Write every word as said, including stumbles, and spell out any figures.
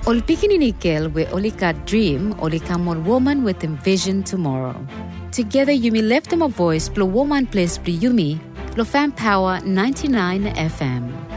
Ol pikininikil we olika dream olika mon woman with envision tomorrow. Together you may lift them a voice, blow woman place, yumi, lo fan power ninety-nine F M.